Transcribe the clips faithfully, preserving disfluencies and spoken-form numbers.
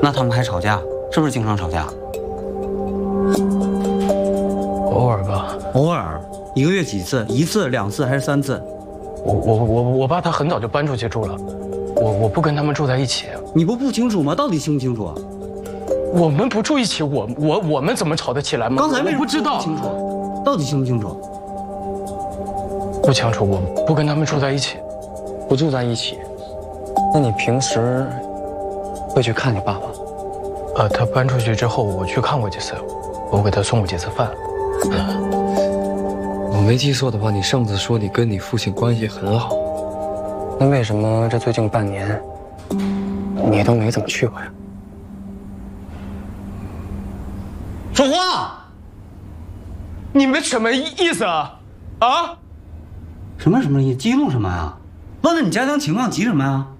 那他们还吵架，是不是经常吵架？ 偶尔吧。 偶尔，一个月几次？一次、两次还是三次？ 我我我我爸他很早就搬出去住了，我我不跟他们住在一起。 你不不清楚吗？到底清不清楚啊？ 我们不住一起，我我我们怎么吵得起来吗？ 刚才为什么不知道不清楚？到底清不清楚？ 不清楚，我不跟他们住在一起， 不住在一起。那你平时会去看你爸爸？ 呃，他搬出去之后，我去看过几次，我给他送过几次饭。 我没记错的话，你上次说你跟你父亲关系很好，那为什么这最近半年你都没怎么去过呀？ 说话！ 你们什么意思啊？啊？ 什么什么意思？激动什么呀？问问你家乡情况，急什么呀？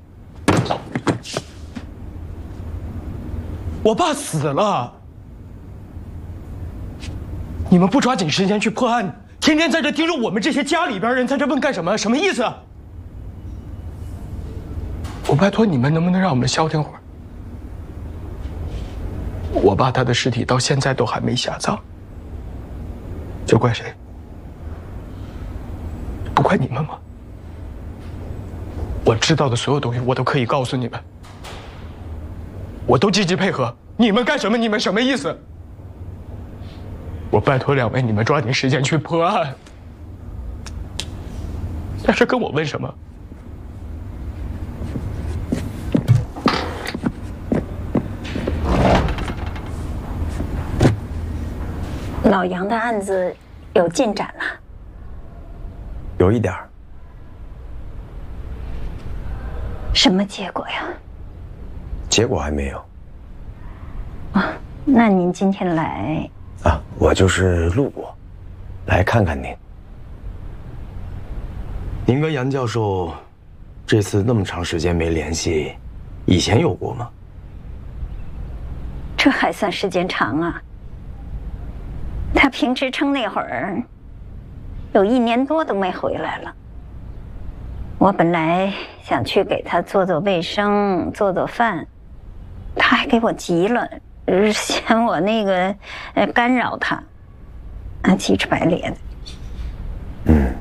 我爸死了，你们不抓紧时间去破案，天天在这盯着我们这些家里边人在这问干什么？什么意思？我拜托你们，能不能让我们消停会儿？我爸他的尸体到现在都还没下葬，这怪谁？不怪你们吗？我知道的所有东西，我都可以告诉你们，我都积极配合。你们干什么？你们什么意思？我拜托两位，你们抓紧时间去破案。但是跟我问什么？ 老杨的案子有进展了？ 有一点儿。 什么结果呀？ 结果还没有。 啊，那您今天来啊，我就是路过，来看看您。您跟杨教授这次那么长时间没联系，以前有过吗？ 这还算时间长啊。他评职称那会儿，有一年多都没回来了。我本来想去给他做做卫生、做做饭，他还给我急了，嫌我那个呃干扰他，啊，急赤白咧的。 嗯，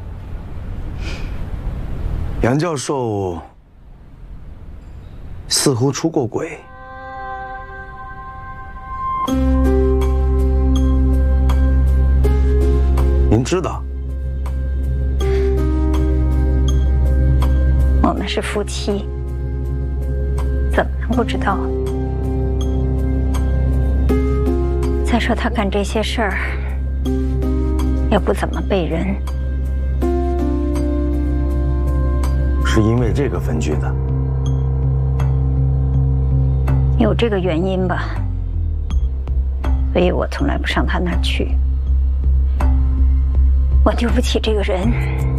杨教授似乎出过轨。您知道？ 我们是夫妻，怎么能不知道？再说他干这些事儿，也不怎么背人， 是因为这个分居的？ 有这个原因吧，所以我从来不上他那儿去。我丢不起这个人。